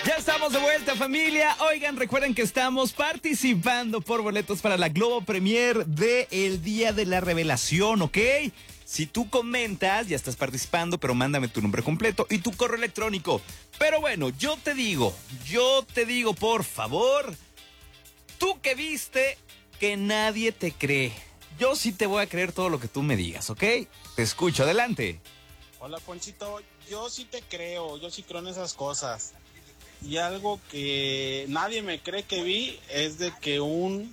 Ya estamos de vuelta, familia. Oigan, recuerden que estamos participando por boletos para la Globo Premier de El Día de la Revelación, ¿ok? Si tú comentas, ya estás participando, pero mándame tu nombre completo y tu correo electrónico. Pero bueno, yo te digo, por favor, tú que viste, que nadie te cree. Yo sí te voy a creer todo lo que tú me digas, ¿ok? Te escucho, adelante. Hola, Ponchito, yo sí te creo, yo sí creo en esas cosas. Y algo que nadie me cree que vi es de que un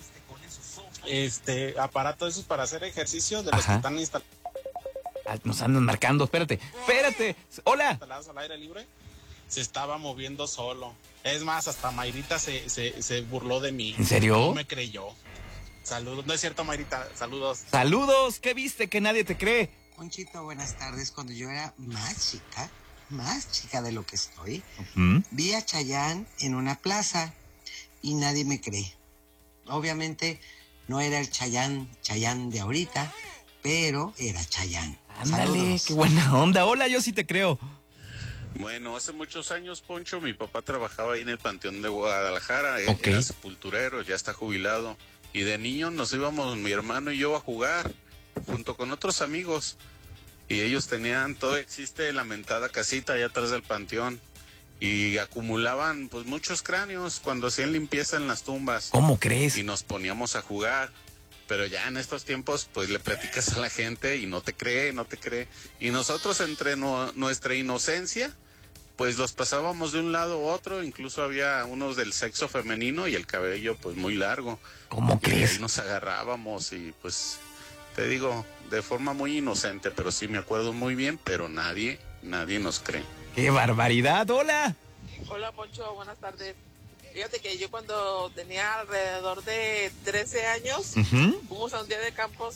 aparato de esos para hacer ejercicio de los que están instalados. Nos andan marcando, espérate. Hola. Instalados al aire libre, se estaba moviendo solo. Es más, hasta Mayrita se burló de mí. ¿En serio? No me creyó. Saludos, no es cierto, Mayrita, saludos. Saludos, ¿qué viste que nadie te cree? Ponchito, buenas tardes. Cuando yo era más chica de lo que estoy, vi a Chayanne en una plaza y nadie me cree. Obviamente no era el Chayanne de ahorita, pero era Chayanne. Ándale, Saludos. qué buena onda. Hola, yo sí te creo. Bueno, hace muchos años, Poncho, mi papá trabajaba ahí en el Panteón de Guadalajara, Ok. era sepulturero, ya está jubilado. Y de niño nos íbamos, mi hermano y yo, a jugar, junto con otros amigos. Y ellos tenían, todavía existe la mentada casita allá atrás del panteón. Y acumulaban, pues, muchos cráneos cuando hacían limpieza en las tumbas. ¿Cómo crees? Y nos poníamos a jugar. Pero ya en estos tiempos, pues, le platicas a la gente y no te cree. Y nosotros, entre nuestra inocencia, pues, los pasábamos de un lado a otro. Incluso había unos del sexo femenino y el cabello, pues, muy largo. ¿Cómo Y crees? ahí nos agarrábamos y, pues, te digo, de forma muy inocente, pero sí me acuerdo muy bien, pero nadie nos cree. ¡Qué barbaridad! ¡Hola! Hola, Poncho, buenas tardes. Fíjate que yo cuando tenía alrededor de 13 años, fuimos a un día de campos,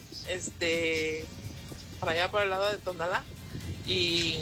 para allá por el lado de Tonalá, y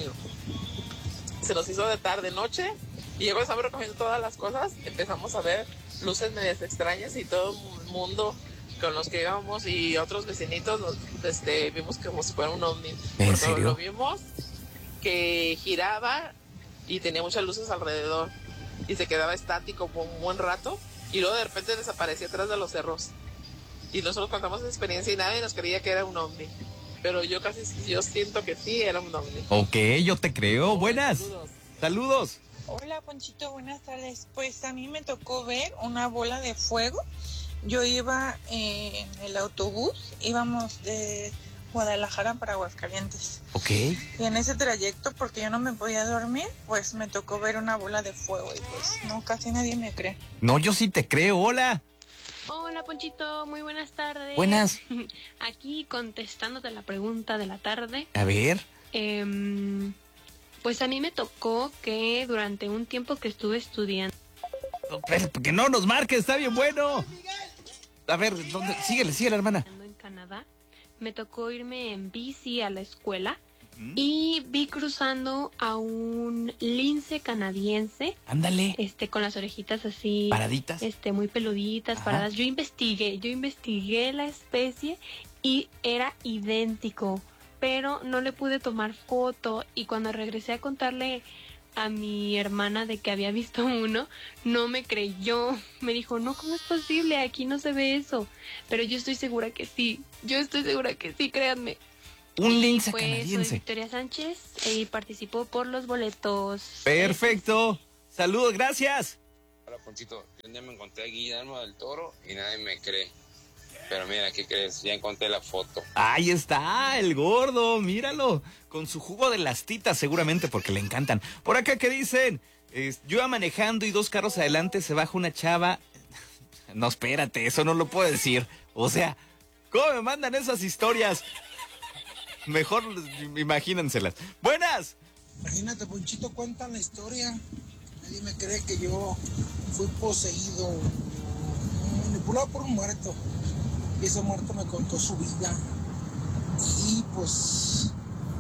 se nos hizo de tarde, noche, y ya cuando estábamos recogiendo todas las cosas, empezamos a ver luces medias extrañas y todo el mundo con los que íbamos y otros vecinitos vimos como si fuera un ovni. ¿En serio? Lo vimos que giraba y tenía muchas luces alrededor y se quedaba estático por un buen rato y luego de repente desaparecía atrás de los cerros. Y nosotros contamos esa experiencia y nadie nos creía que era un ovni. Pero yo siento que sí era un ovni. Ok, yo te creo. Buenas. Saludos. Hola, Ponchito, buenas tardes. Pues a mí me tocó ver una bola de fuego. Yo iba en el autobús, íbamos de Guadalajara para Aguascalientes. Ok. Y en ese trayecto, porque yo no me podía dormir, pues me tocó ver una bola de fuego y pues no, casi nadie me cree. No, yo sí te creo. Hola. Hola, Ponchito, muy buenas tardes. Buenas. Aquí contestándote la pregunta de la tarde. A ver. Pues a mí me tocó que durante un tiempo que estuve estudiando. Que no nos marques, está bien bueno. A ver, ¿dónde? Síguele, hermana. En Canadá, me tocó irme en bici a la escuela y vi cruzando a un lince canadiense. Ándale. Con las orejitas así. Paraditas. Muy peluditas, Ajá. paradas. Yo investigué la especie y era idéntico, pero no le pude tomar foto y cuando regresé a contarle a mi hermana de que había visto uno, no me creyó. Me dijo, no, ¿cómo es posible? Aquí no se ve eso. Pero yo estoy segura que sí. Créanme. Un lince Soy canadiense. Victoria Sánchez y participó por los boletos. Perfecto. Saludos, gracias. Hola, Ponchito. Yo un día me encontré a Guillermo del Toro y nadie me cree. Pero mira, ¿qué crees? Ya encontré la foto. Ahí está, el gordo, míralo. Con su jugo de las titas seguramente porque le encantan. Por acá, ¿qué dicen? Yo iba manejando y 2 carros adelante se baja una chava. No, espérate, eso no lo puedo decir. O sea, ¿cómo me mandan esas historias? Mejor imagínenselas. ¡Buenas! Imagínate, Ponchito, cuentan la historia. Nadie me cree que yo fui poseído, manipulado por un muerto. Y ese muerto me contó su vida. Y pues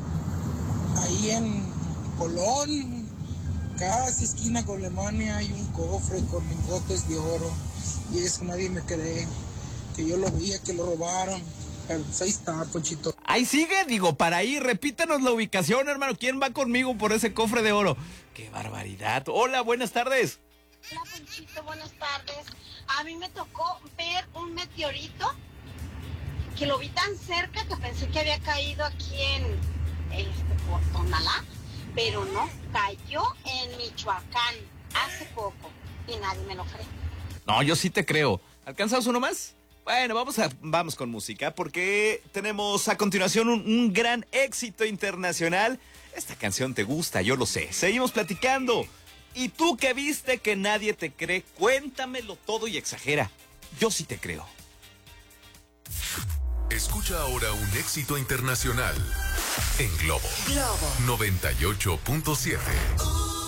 ahí en Colón, casi esquina con Alemania, hay un cofre con lingotes de oro. Y eso nadie me cree. Que yo lo vi, que lo robaron. Pero pues ahí está, Ponchito. Ahí sigue, digo, para ahí, repítanos la ubicación, hermano. ¿Quién va conmigo por ese cofre de oro? ¡Qué barbaridad! Hola, buenas tardes. Hola, Ponchito, buenas tardes. A mí me tocó ver un meteorito que lo vi tan cerca que pensé que había caído aquí por Tonalá, pero no, cayó en Michoacán hace poco y nadie me lo cree. No, yo sí te creo. ¿Alcanzamos uno más? Bueno, vamos con música porque tenemos a continuación un gran éxito internacional. Esta canción te gusta, yo lo sé. Seguimos platicando. ¿Y tú que viste que nadie te cree? Cuéntamelo todo y exagera. Yo sí te creo. Escucha ahora un éxito internacional en Globo 98.7.